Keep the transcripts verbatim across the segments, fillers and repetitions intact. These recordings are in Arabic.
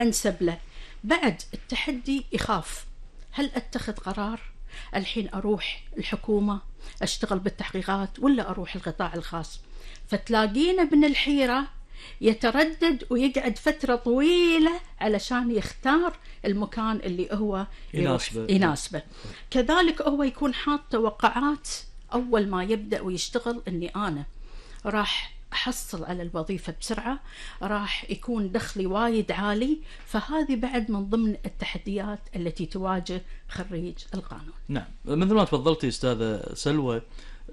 أنسب له. بعد التحدي يخاف، هل أتخذ قرار الحين أروح الحكومة أشتغل بالتحقيقات ولا أروح القطاع الخاص؟ فتلاقينا من الحيرة يتردد ويقعد فترة طويلة علشان يختار المكان اللي هو يناسبه. يناسبه. كذلك هو يكون حاط توقعات أول ما يبدأ ويشتغل، أني أنا راح أحصل على الوظيفة بسرعة، راح يكون دخلي وايد عالي. فهذه بعد من ضمن التحديات التي تواجه خريج القانون. نعم، مثل ما تفضلتي أستاذة سلوى،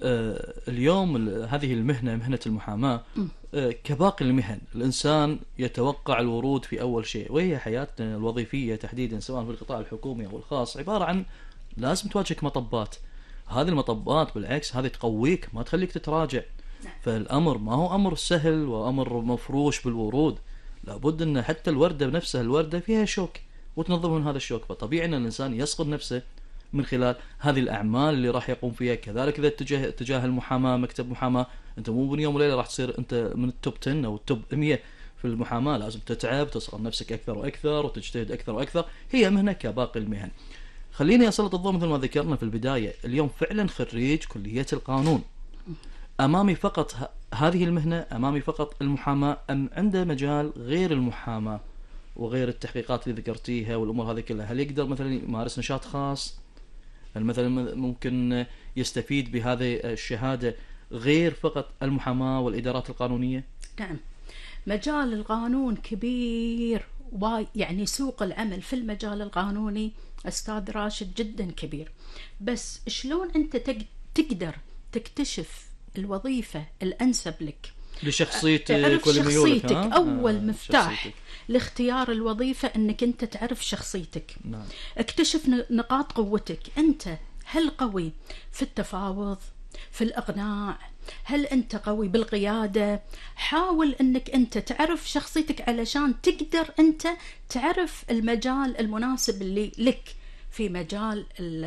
آه اليوم هذه المهنة، مهنة المحاماة، آه كباقي المهن الإنسان يتوقع الورود في أول شيء، وهي حياتنا الوظيفية تحديدا سواء في القطاع الحكومي أو الخاص، عبارة عن لازم تواجهك مطبات. هذه المطبات بالعكس هذه تقويك، ما تخليك تتراجع. فالأمر ما هو أمر سهل وأمر مفروش بالورود، لابد أن حتى الوردة بنفسها، الوردة فيها شوك وتنظف من هذا الشوك. فطبيعي أن الإنسان يصقل نفسه من خلال هذه الأعمال اللي راح يقوم فيها. كذلك إذا اتجاه اتجاه المحاماة، مكتب محاماة، أنت مو من يوم وليلة راح تصير أنت من التوب عشرة أو التوب مية في المحاماة، لازم تتعب، تصغر نفسك أكثر وأكثر وتجتهد أكثر وأكثر. هي مهنة كباقي المهن. خليني أسلط الضوء مثل ما ذكرنا في البداية، اليوم فعلا خريج كلية القانون أمامي فقط هذه المهنة، أمامي فقط المحاماة، أم عنده مجال غير المحاماة وغير التحقيقات اللي ذكرتيها والأمور هذه كلها؟ هل يقدر مثلا يمارس نشاط خاص؟ هل مثلا ممكن يستفيد بهذه الشهادة غير فقط المحاماة والإدارات القانونية؟ نعم، مجال القانون كبير، يعني سوق العمل في المجال القانوني أستاذ راشد جدا كبير. بس شلون أنت تقدر تكتشف الوظيفة الأنسب لك لشخصيتك تعرف شخصيتك؟ أول آه مفتاح شخصيتك. لاختيار الوظيفة أنك أنت تعرف شخصيتك. نعم. اكتشف نقاط قوتك. أنت هل قوي في التفاوض، في الإقناع؟ هل أنت قوي بالقيادة؟ حاول أنك أنت تعرف شخصيتك علشان تقدر أنت تعرف المجال المناسب اللي لك. في مجال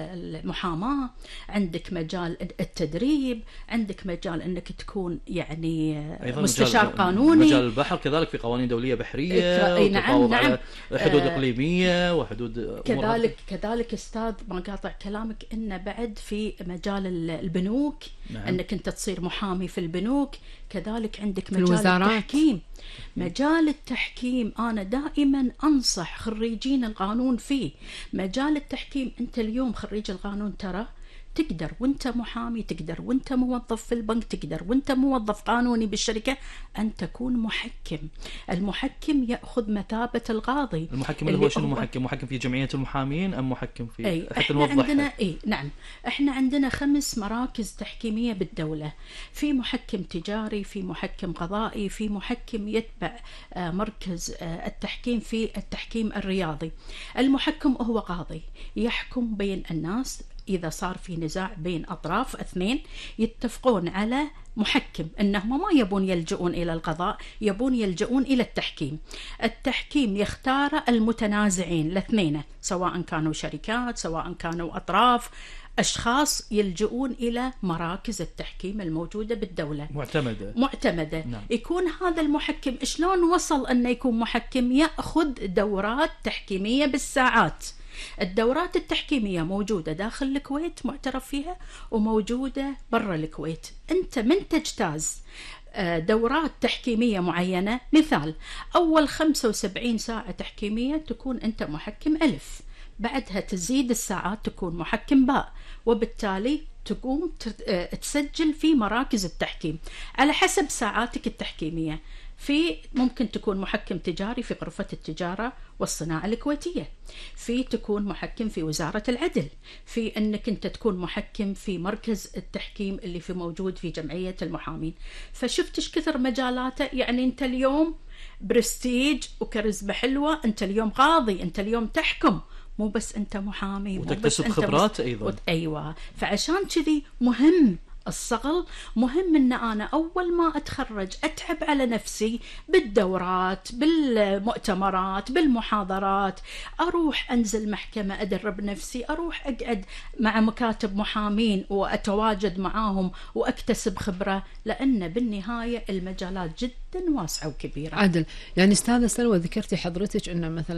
المحاماة عندك مجال التدريب، عندك مجال أنك تكون يعني مستشار مجال قانوني، مجال البحر كذلك في قوانين دولية بحرية، ك... نعم نعم على حدود إقليمية وحدود كذلك كذلك أستاذ ما قاطع كلامك، إنه بعد في مجال البنوك. نعم. أنك أنت تصير محامي في البنوك. كذلك عندك مجال التحكيم. مجال التحكيم أنا دائما أنصح خريجين القانون فيه. مجال التحكيم أنت اليوم خريج القانون ترى تقدر وانت محامي، تقدر وانت موظف في البنك، تقدر وانت موظف قانوني بالشركة أن تكون محكم. المحكم يأخذ مثابة القاضي. المحكم اللي هو شنو محكم؟ محكم في جمعية المحامين أم محكم في أي حتى احنا نوضح؟ عندنا اي نعم، احنا عندنا خمس مراكز تحكيمية بالدولة. في محكم تجاري، في محكم قضائي، في محكم يتبع مركز التحكيم في التحكيم الرياضي. المحكم هو قاضي يحكم بين الناس. إذا صار في نزاع بين أطراف اثنين يتفقون على محكم، أنهم ما يبون يلجؤون إلى القضاء، يبون يلجؤون إلى التحكيم. التحكيم يختار المتنازعين الاثنين، سواء كانوا شركات سواء كانوا أطراف، أشخاص يلجؤون إلى مراكز التحكيم الموجودة بالدولة معتمدة معتمدة. نعم. يكون هذا المحكم شلون وصل أنه يكون محكم؟ يأخذ دورات تحكيمية بالساعات. الدورات التحكيمية موجودة داخل الكويت معترف فيها، وموجودة برا الكويت. أنت من تجتاز دورات تحكيمية معينة، مثال أول خمسة وسبعين ساعة تحكيمية تكون أنت محكم ألف، بعدها تزيد الساعات تكون محكم باء، وبالتالي تقوم تسجل في مراكز التحكيم على حسب ساعاتك التحكيمية. في ممكن تكون محكم تجاري في غرفة التجارة والصناعة الكويتية، في تكون محكم في وزارة العدل، في أنك أنت تكون محكم في مركز التحكيم اللي في موجود في جمعية المحامين. فشفتش كثر مجالاته. يعني أنت اليوم برستيج وكاريزما حلوة، أنت اليوم قاضي، أنت اليوم تحكم، مو بس أنت محامي، وتكتسب خبرات أيضا. أيوة. فعشان كذي مهم الصقل، مهم أن أنا أول ما أتخرج أتعب على نفسي بالدورات، بالمؤتمرات، بالمحاضرات، أروح أنزل محكمة أدرب نفسي، أروح أقعد مع مكاتب محامين وأتواجد معاهم وأكتسب خبرة، لأن بالنهاية المجالات جدا واسعة وكبيرة. عادل، يعني أستاذة سلوى ذكرتي حضرتك أن مثلا